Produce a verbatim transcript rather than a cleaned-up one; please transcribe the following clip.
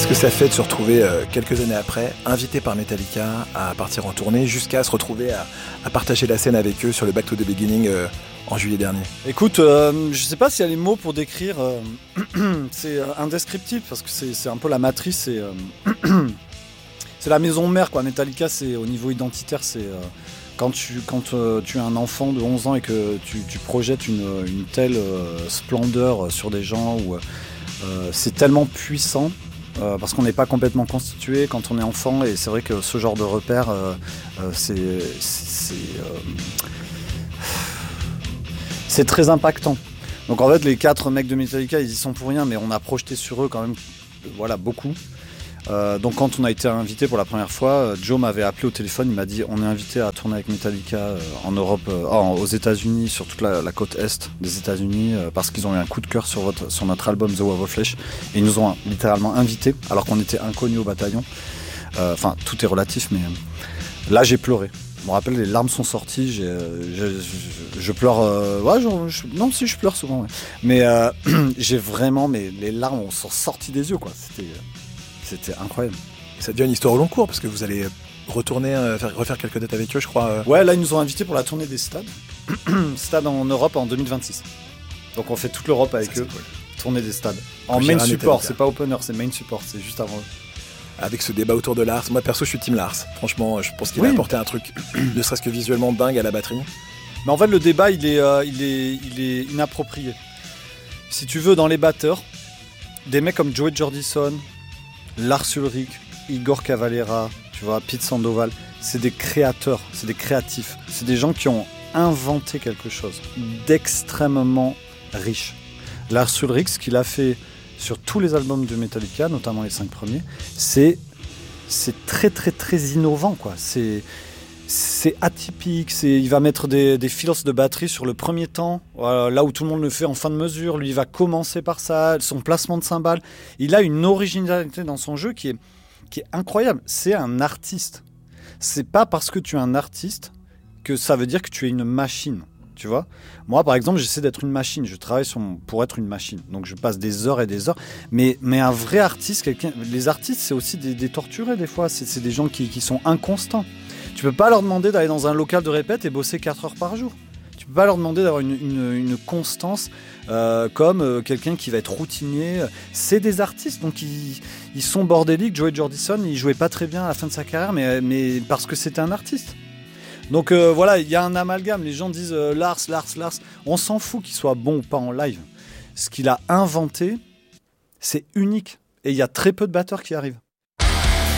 Qu'est-ce que ça fait de se retrouver euh, quelques années après, invité par Metallica à partir en tournée, jusqu'à se retrouver à, à partager la scène avec eux sur le Back to the Beginning euh, en juillet dernier? Écoute, euh, je sais pas s'il y a les mots pour décrire, euh, c'est euh, indescriptible parce que c'est, c'est un peu la matrice, c'est, euh, c'est la maison mère quoi. Metallica, c'est au niveau identitaire, c'est euh, quand, tu, quand euh, tu es un enfant de onze ans et que tu, tu projettes une, une telle euh, splendeur sur des gens, où, euh, c'est tellement puissant. Euh, parce qu'on n'est pas complètement constitué quand on est enfant, et c'est vrai que ce genre de repère, euh, euh, c'est, c'est, c'est, euh, c'est très impactant. Donc en fait, les quatre mecs de Metallica, ils y sont pour rien, mais on a projeté sur eux quand même, voilà, beaucoup. Euh, donc quand on a été invité pour la première fois, Joe m'avait appelé au téléphone, il m'a dit on est invité à tourner avec Metallica euh, en Europe, euh, oh, aux États-Unis, sur toute la, la côte est des États-Unis, euh, parce qu'ils ont eu un coup de cœur sur, votre, sur notre album The Wave of Flesh, et ils nous ont littéralement invités alors qu'on était inconnus au bataillon. Enfin, euh, tout est relatif, mais euh, là j'ai pleuré. Je me rappelle, les larmes sont sorties, j'ai, je, je, je pleure, euh, ouais, je, je, non si je pleure souvent, ouais. mais euh, j'ai vraiment, mais les larmes sont sorties des yeux, quoi. C'était, c'était incroyable. Ça devient une histoire au long cours parce que vous allez retourner, euh, faire, refaire quelques dates avec eux, je crois. Euh... Ouais, là ils nous ont invités pour la tournée des stades, stade en Europe en deux mille vingt-six. Donc on fait toute l'Europe avec ça, eux, cool. Tournée des stades. En main support, c'est pas opener, c'est main support, c'est juste avant eux. Avec ce débat autour de Lars, moi perso je suis team Lars. Franchement, je pense qu'il oui. a apporté un truc, ne serait-ce que visuellement dingue à la batterie. Mais en fait le débat il est, euh, il est, il est inapproprié. Si tu veux, dans les batteurs, des mecs comme Joey Jordison, Lars Ulrich, Igor Cavalera, tu vois, Pete Sandoval, c'est des créateurs, c'est des créatifs, c'est des gens qui ont inventé quelque chose d'extrêmement riche. Lars Ulrich, ce qu'il a fait sur tous les albums de Metallica, notamment les cinq premiers, c'est, c'est très très très innovant, quoi. C'est, c'est atypique, c'est, il va mettre des, des fills de batterie sur le premier temps, euh, là où tout le monde le fait en fin de mesure, lui il va commencer par ça, son placement de cymbales. Il a une originalité dans son jeu qui est, qui est incroyable. C'est un artiste. C'est pas parce que tu es un artiste que ça veut dire que tu es une machine. Tu vois, moi par exemple j'essaie d'être une machine, je travaille sur mon... pour être une machine, donc je passe des heures et des heures, mais, mais un vrai artiste, quelqu'un... les artistes c'est aussi des, des torturés des fois, c'est, c'est des gens qui, qui sont inconstants. Tu peux pas leur demander d'aller dans un local de répète et bosser quatre heures par jour, tu peux pas leur demander d'avoir une, une, une constance euh, comme euh, quelqu'un qui va être routinier. C'est des artistes, donc ils, ils sont bordéliques. Joey Jordison il jouait pas très bien à la fin de sa carrière, mais, mais parce que c'était un artiste. Donc euh, voilà, il y a un amalgame. Les gens disent euh, Lars, Lars, Lars. On s'en fout qu'il soit bon ou pas en live. Ce qu'il a inventé, c'est unique. Et il y a très peu de batteurs qui arrivent.